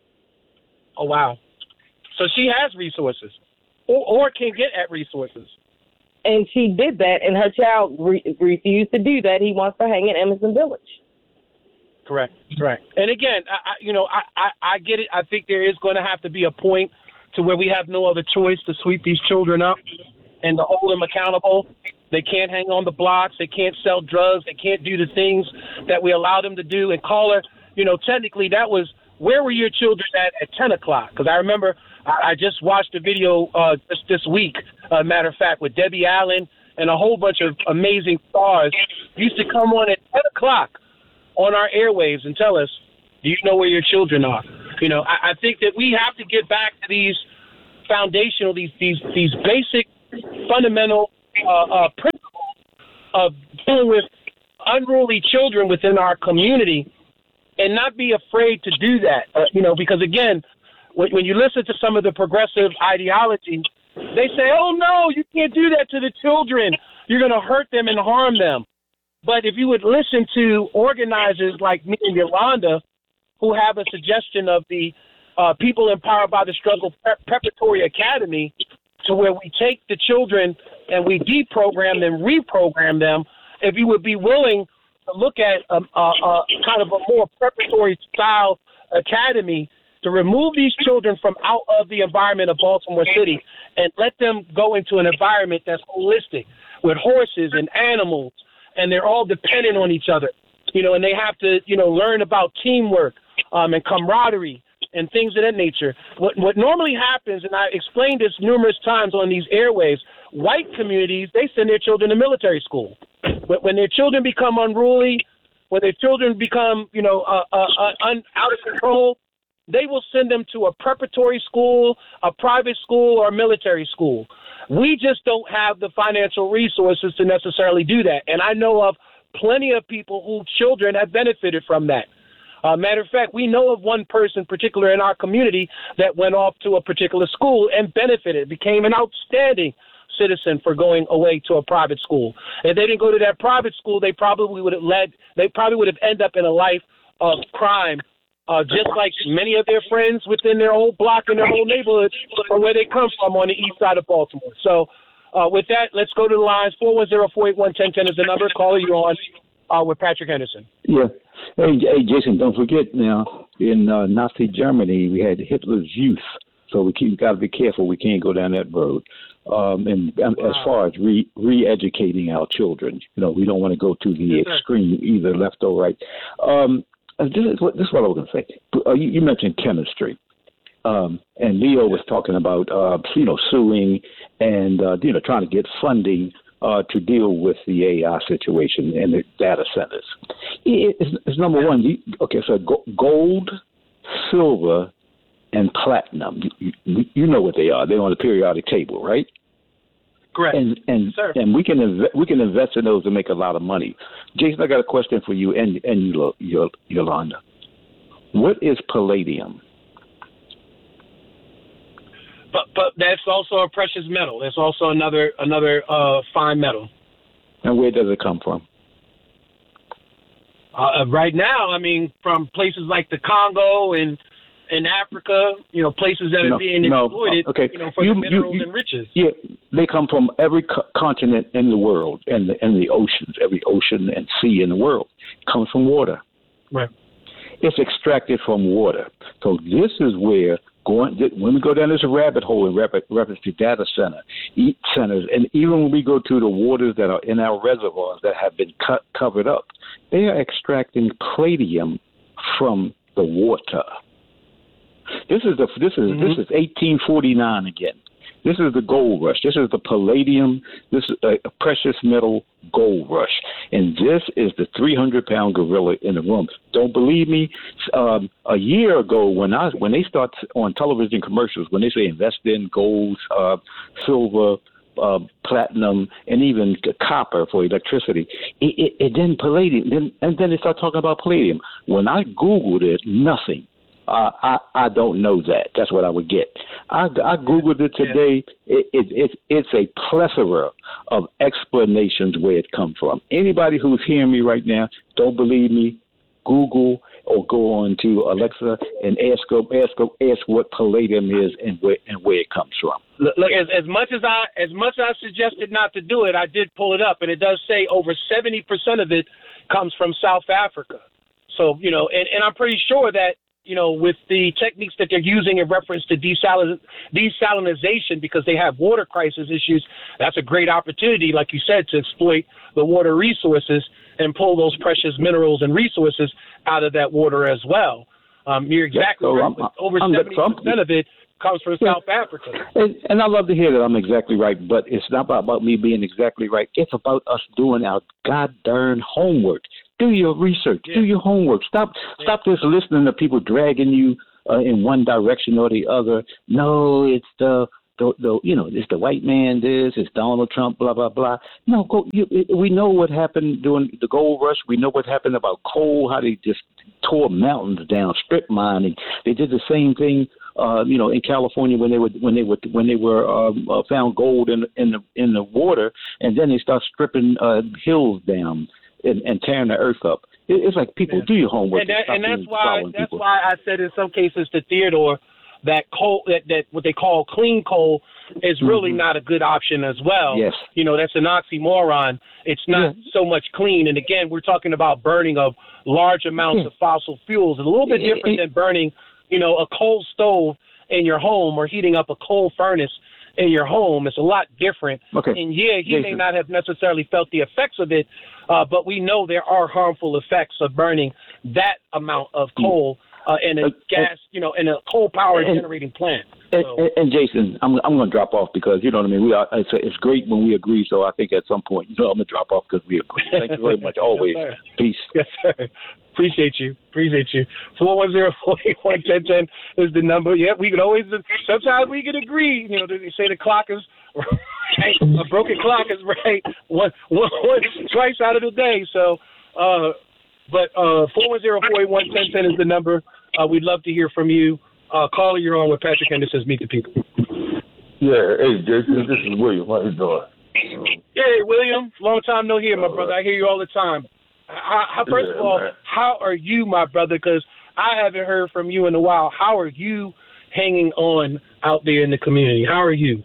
Oh wow! So she has resources, or or can get at resources. And she did that, and her child re- refused to do that. He wants to hang in Emerson Village. Correct. Correct. And again, I, I you know, I, I, I get it. I think there is going to have to be a point to where we have no other choice to sweep these children up and to hold them accountable. They can't hang on the blocks. They can't sell drugs. They can't do the things that we allow them to do. And caller, you know, technically that was, where were your children at at ten o'clock? Because I remember I, I just watched a video uh, just this week, uh, matter of fact, with Debbie Allen and a whole bunch of amazing stars used to come on at ten o'clock on our airwaves and tell us, do you know where your children are? You know, I, I think that we have to get back to these foundational, these these these basic, fundamental uh, uh, principles of dealing with unruly children within our community, and not be afraid to do that. Uh, you know, because again, when, when you listen to some of the progressive ideology, they say, "Oh no, you can't do that to the children. You're going to hurt them and harm them." But if you would listen to organizers like me and Yolanda, who have a suggestion of the uh, People Empowered by the Struggle Pre- Preparatory Academy, to where we take the children and we deprogram them, reprogram them, if you would be willing to look at a, a, a kind of a more preparatory style academy to remove these children from out of the environment of Baltimore City and let them go into an environment that's holistic with horses and animals, and they're all dependent on each other, you know, and they have to, you know, learn about teamwork um, and camaraderie and things of that nature. What what normally happens, and I explained this numerous times on these airwaves, white communities, they send their children to military school. But when their children become unruly, when their children become, you know, uh, uh, uh, un, out of control, they will send them to a preparatory school, a private school, or a military school. We just don't have the financial resources to necessarily do that. And I know of plenty of people whose children have benefited from that. Uh, matter of fact, we know of one person, particular in our community, that went off to a particular school and benefited, became an outstanding citizen for going away to a private school. If they didn't go to that private school, they probably would have led, they probably would have ended up in a life of crime, uh, just like many of their friends within their whole block and their whole neighborhood or where they come from on the east side of Baltimore. So uh, with that, let's go to the lines. four one zero, four eight one, one zero one zero is the number. Caller, you on uh, with Patrick Henderson. Yeah. Hey, hey, Jason, don't forget now, in uh, Nazi Germany, we had Hitler's Youth. So we keep, got to be careful. We can't go down that road. Um, and um, wow. as far as re, re-educating our children, you know, we don't want to go to the yes, extreme, either left or right. Um, this, is what, this is what I was going to say. Uh, you, you mentioned chemistry. Um, and Leo was talking about, uh, you know, suing and, uh, you know, trying to get funding uh, to deal with the A I situation and the data centers. It, it's, it's number one. You, okay, so gold, silver, and platinum. You, you, you know what they are. They're on the periodic table, right? Correct. And and Sir. and we can inv- we can invest in those to make a lot of money. Jason, I got a question for you and and you, Yolanda. What is palladium? But but that's also a precious metal. That's also another another uh, fine metal. And where does it come from? Uh, right now, I mean, from places like the Congo and in Africa, you know, places that no, are being no, exploited, okay. you know, for you, the minerals you, you, and riches. Yeah, they come from every co- continent in the world, and the, and the oceans, every ocean and sea in the world comes from water. Right. It's extracted from water. So this is where going when we go down this rabbit hole in reference to data center, eat centers, and even when we go to the waters that are in our reservoirs that have been cut covered up, they are extracting palladium from the water. This is the this is mm-hmm. this is eighteen forty-nine again. This is the gold rush. This is the palladium. This is a, a precious metal gold rush, and this is the three hundred pound gorilla in the room. Don't believe me? Um, a year ago, when I when they start on television commercials, when they say invest in gold, uh, silver, uh, platinum, and even copper for electricity, it, it, it then palladium, then, and then they start talking about palladium. When I Googled it, nothing. Uh, I I don't know that. That's what I would get. I, I Googled it today. It, it, it, it's a plethora of explanations where it comes from. Anybody who's hearing me right now, don't believe me, Google or go on to Alexa and ask ask ask what palladium is and where and where it comes from. Look, look as, as much as I as much as I suggested not to do it, I did pull it up, and it does say over seventy percent of it comes from South Africa. So you know, and, and I'm pretty sure that, you know, with the techniques that they're using in reference to desalin- desalinization, because they have water crisis issues, that's a great opportunity, like you said, to exploit the water resources and pull those precious minerals and resources out of that water as well. Um, you're exactly yeah, so right. I'm, Over I'm seventy percent of it comes from yeah. South Africa. And, and I love to hear that I'm exactly right, but it's not about, about me being exactly right. It's about us doing our goddamn homework. Do your research. Yeah. Do your homework. Stop yeah. stop just listening to people dragging you uh, in one direction or the other. No, it's the, the, the, you know, it's the white man this, it's Donald Trump, blah, blah, blah. No, go, you, we know what happened during the gold rush. We know what happened about coal, how they just tore mountains down, strip mining. They did the same thing, uh, you know, in California when they were when they were when they were um, uh, found gold in in the in the water, and then they start stripping uh, hills down and, and tearing the earth up. It, it's like people yeah. do your homework, and, that, and, and that's why that's people. why I said in some cases to Theodore that coal that, that what they call clean coal is really mm-hmm. not a good option as well. Yes. You know, that's an oxymoron. It's not yeah. so much clean. And again, we're talking about burning of large amounts yeah. of fossil fuels. It's a little bit different than burning, you know, a coal stove in your home or heating up a coal furnace in your home. It's a lot different. Okay. And yeah, he Jason. may not have necessarily felt the effects of it, uh, but we know there are harmful effects of burning that amount of coal. uh, in a uh, gas, you know, in a coal power and, generating plant. And, so. and, and Jason, I'm I'm going to drop off because you know what I mean. We are it's, it's great when we agree. So I think at some point, you know, I'm going to drop off because we agree. Thank you very much. Always. Yes, Peace. Yes, sir. Appreciate you. Appreciate you. four one zero, four eight one, one zero one zero is the number. Yeah, we can always, sometimes we can agree. You know, they say the clock is right. A broken clock is right one, one, one, twice out of the day. So, uh, but uh, four one zero, four eight one, one zero one zero is the number. Uh, we'd love to hear from you. Uh, caller, you're on with Patrick Henderson's Meet the People. Yeah, hey, Jason, this is William. How you doing? Hey, William. Long time no hear, my brother. I hear you all the time. How, how, first yeah, of all, man. how are you, my brother? Because I haven't heard from you in a while. How are you hanging on out there in the community? How are you?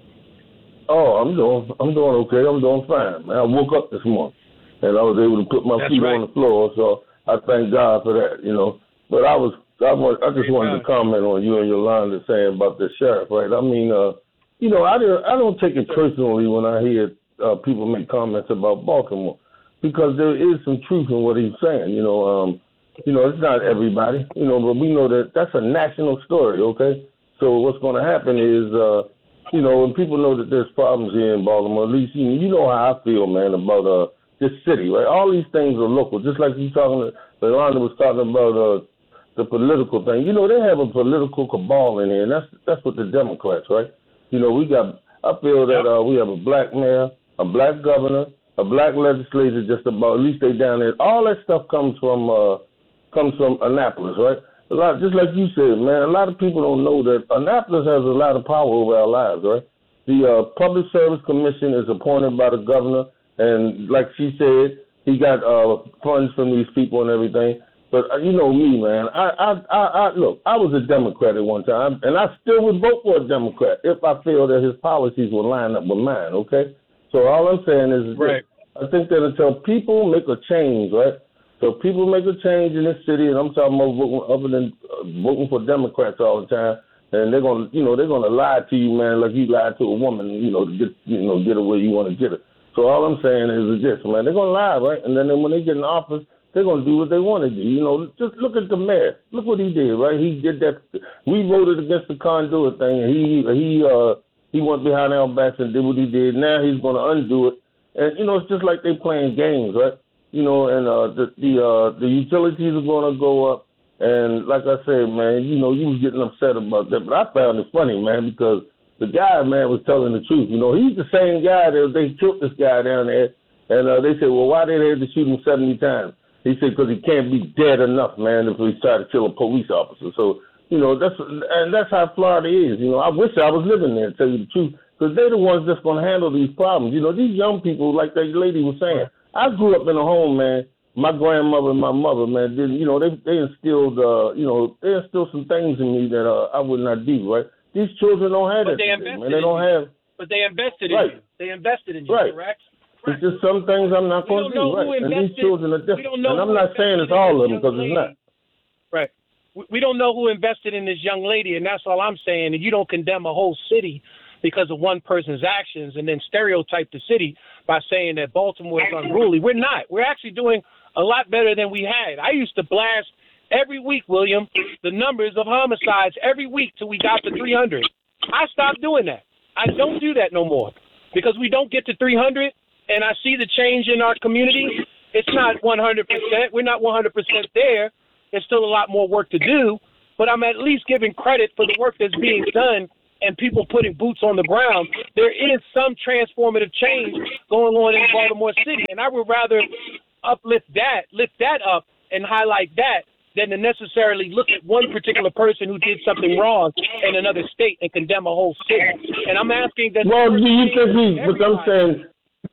Oh, I'm doing, I'm doing okay. I'm doing fine, man. I woke up this morning and I was able to put my That's feet right. on the floor, so I thank God for that. You know, but I was, I, want, I just Great wanted God. to comment on you and Yolanda saying about the sheriff, right? I mean, uh, you know, I don't, I don't take it personally when I hear uh, people make comments about Baltimore. Because there is some truth in what he's saying, you know. Um, you know, it's not everybody, you know, but we know that that's a national story, okay? So what's going to happen is, uh, you know, when people know that there's problems here in Baltimore, at least you know, you know how I feel, man, about uh, this city, right? All these things are local, just like you talking, Yolanda was talking about uh, the political thing. You know, they have a political cabal in here, and that's that's what the Democrats, right? You know, we got, I feel that uh, we have a black mayor, a black governor, a black legislature, just about, at least they down there. All that stuff comes from uh, comes from Annapolis, right? A lot, just like you said, man. A lot of people don't know that Annapolis has a lot of power over our lives, right? The uh, Public Service Commission is appointed by the governor, and like she said, he got uh, funds from these people and everything. But uh, you know me, man. I, I, I, I look. I was a Democrat at one time, and I still would vote for a Democrat if I feel that his policies would line up with mine. Okay. So all I'm saying is, right. I think that until people make a change, right? So people make a change in this city, and I'm talking about voting, other than uh, voting for Democrats all the time, and they're gonna, you know, they're gonna lie to you, man, like you lied to a woman, you know, to get, you know, get her where you want to get her. So all I'm saying is this, man, they're gonna lie, right? And then when they get in office, they're gonna do what they want to do. You know, just look at the mayor. Look what he did, right? He did that. We voted against the conduit thing, and he he uh he went behind our backs and did what he did. Now he's gonna undo it. And, you know, it's just like they playing games, right? You know, and uh, the the, uh, the utilities are going to go up. And like I said, man, you know, you was getting upset about that. But I found it funny, man, because the guy, man, was telling the truth. You know, he's the same guy that they killed this guy down there. And uh, they said, well, why did they have to shoot him seventy times? He said, because he can't be dead enough, man, if he tried to kill a police officer. So, you know, that's and that's how Florida is. You know, I wish I was living there, to tell you the truth. Because they're the ones that's going to handle these problems. You know, these young people, like that lady was saying, I grew up in a home, man. My grandmother and my mother, man, did, you know, they they instilled, uh, you know, they instilled some things in me that uh, I would not do, right? These children don't have but that they today, invested man. They don't in have. You. But they invested in right. you. They invested in you, right. correct? It's just some things I'm not going to do, right? And these children are different. And I'm not saying it's all of them, because it's not. Right. We don't know who invested in this young lady, and that's all I'm saying. And you don't condemn a whole city because of one person's actions and then stereotype the city by saying that Baltimore is unruly. We're not. We're actually doing a lot better than we had. I used to blast every week, William, the numbers of homicides every week till we got to three hundred. I stopped doing that. I don't do that no more because we don't get to three hundred, and I see the change in our community. It's not one hundred percent. We're not one hundred percent there. There's still a lot more work to do, but I'm at least giving credit for the work that's being done and people putting boots on the ground. There is some transformative change going on in Baltimore City, and I would rather uplift that, lift that up, and highlight that than to necessarily look at one particular person who did something wrong in another state and condemn a whole city. And I'm asking that. Well, do you think he? But I'm saying,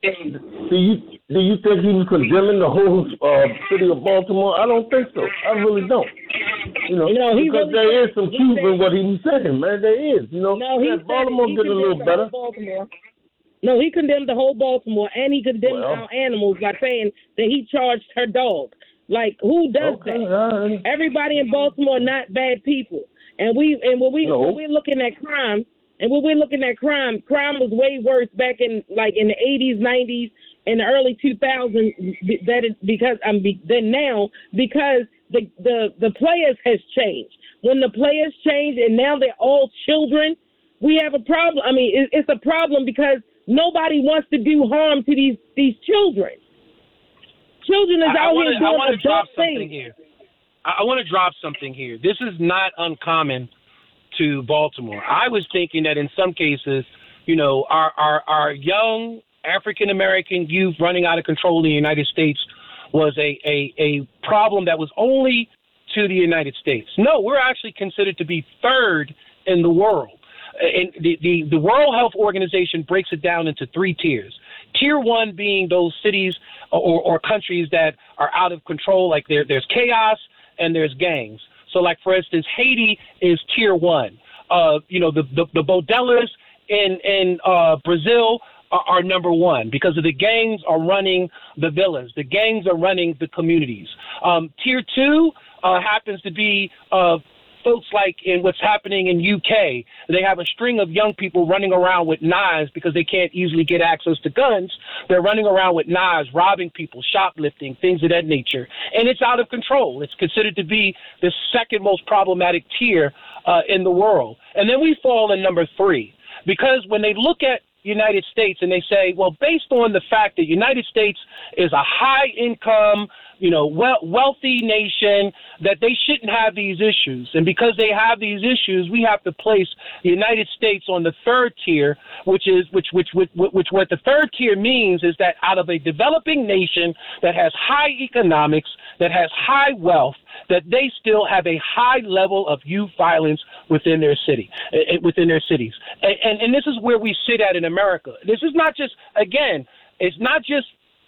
do you do you think he was condemning the whole uh, city of Baltimore? I don't think so. I really don't. You know, you know he because really there is some truth said, in what he was saying, man. There is. You know, no, he Baltimore getting a little better. No, he condemned the whole Baltimore, and he condemned well, our animals by saying that he charged her dog. Like, who does okay, that? right. Everybody in Baltimore are not bad people. And we and when we no. when we're looking at crime, and when we're looking at crime, crime was way worse back in like in the eighties, nineties, and the early two thousands. That is because I'm um, then now because the the the players has changed. when the players change and now they're all children, we have a problem. I mean, it, it's a problem because nobody wants to do harm to these these children. Children is I, out I wanna, here doing I want to drop adult something things. here. I, I want to drop something here. This is not uncommon to Baltimore. I was thinking that in some cases, you know, our our, our young African American youth running out of control in the United States was a, a, a problem that was only to the United States. No, we're actually considered to be third in the world. And the, the, the World Health Organization breaks it down into three tiers. Tier one being those cities or, or countries that are out of control, like there, there's chaos and there's gangs. So, like, for instance, Haiti is tier one. Uh, you know, the, the, the Bodelas in, in uh, Brazil are, are number one because of the gangs are running the villas. The gangs are running the communities. Um, tier two uh, happens to be uh, folks like in what's happening in U K. They have a string of young people running around with knives because they can't easily get access to guns. They're running around with knives, robbing people, shoplifting, things of that nature. And it's out of control. It's considered to be the second most problematic tier uh, in the world. And then we fall in number three because when they look at United States and they say, well, based on the fact that United States is a high income, you know, well, wealthy nation, that they shouldn't have these issues. And because they have these issues, we have to place the United States on the third tier, which is which which which, which what the third tier means is that out of a developing nation that has high economics, that has high wealth, that they still have a high level of youth violence within their city, uh, within their cities. And, and and this is where we sit at in America. This is not just, again, it's not just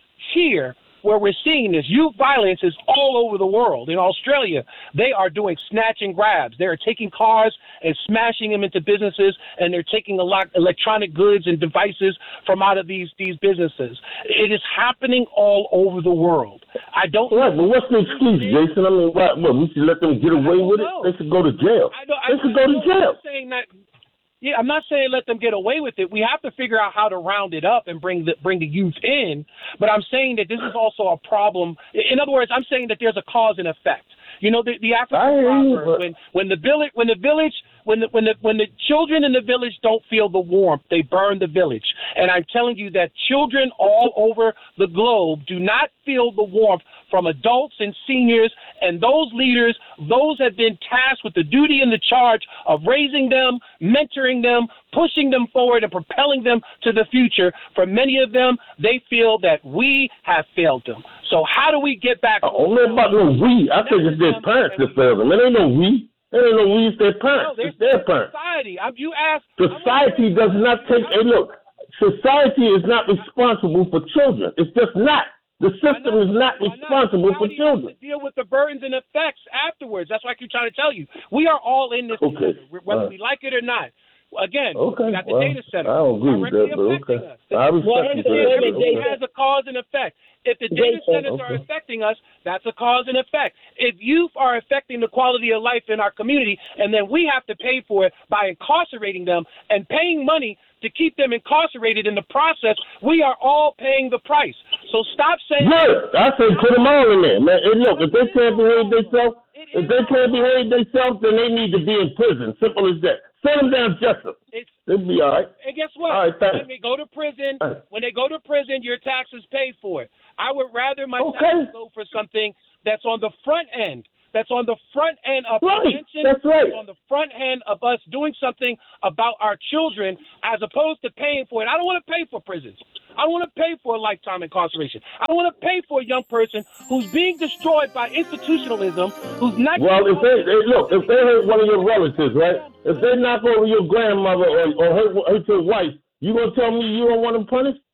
here where we're seeing this. Youth violence is all over the world. In Australia, they are doing snatch and grabs. They're taking cars and smashing them into businesses, and they're taking a lot electronic goods and devices from out of these these businesses. It is happening all over the world. I don't. Right, but what's the excuse, Jason? I mean, what, what, we should let them get away with it? They should go to jail. I don't, they I, should go to jail. I'm not saying that. Yeah, I'm not saying let them get away with it. We have to figure out how to round it up and bring the bring the youth in. But I'm saying that this is also a problem. In other words, I'm saying that there's a cause and effect. You know, the, the African proverb, when when the village when the village when the when the when the children in the village don't feel the warmth, they burn the village. And I'm telling you that children all over the globe do not feel the warmth from adults and seniors, and those leaders, those have been tasked with the duty and the charge of raising them, mentoring them, pushing them forward, and propelling them to the future. For many of them, they feel that we have failed them. So how do we get back? I don't know about no we. I think it's their parents that failed them. It ain't no we. It ain't no we. It's their parents. No, it's their parents. Society. I'm, you ask. Society does not take. Hey, look. Society is not responsible for children. It's just not. The system is not responsible for children. To deal with the burdens and effects afterwards. That's what I keep trying to tell you. We are all in this okay. together, whether uh, we like it or not. Again, okay. we got the well, data center. I don't agree with that, but okay. Us. I respect well, you. Everything okay. has a cause and effect. If the data Jason, centers okay. are affecting us, that's a cause and effect. If youth are affecting the quality of life in our community, and then we have to pay for it by incarcerating them and paying money to keep them incarcerated in the process, we are all paying the price. So stop saying... Good. I say put them all in there, man. And look, if they can't behave themselves, if they can't behave themselves, then they need to be in prison. Simple as that. Send them down justice. They'll be all right. And guess what? All right, thanks. When they go to prison, right. when they go to prison, your taxes pay for it. I would rather my okay. taxes go for something that's on the front end. That's on the front end of right. prevention. That's right. That's on the front end of us doing something about our children, as opposed to paying for it. I don't want to pay for prisons. I don't want to pay for a lifetime incarceration. I don't want to pay for a young person who's being destroyed by institutionalism, who's not. Well, if they, they look, if they hurt one of your relatives, right? If they knock over your grandmother or, or hurt, hurt your wife, you gonna tell me you don't want them punished?